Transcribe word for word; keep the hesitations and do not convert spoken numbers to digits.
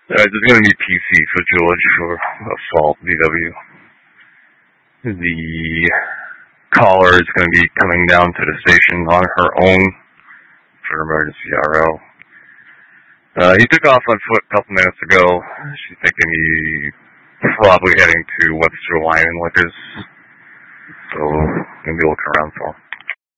Uh, there's going to be P C for George for assault, V W. The caller is going to be coming down to the station on her own for emergency R L. Uh, he took off on foot a couple minutes ago. She's thinking he's probably heading to Webster Wine and Liquors. So, going to be looking around for him.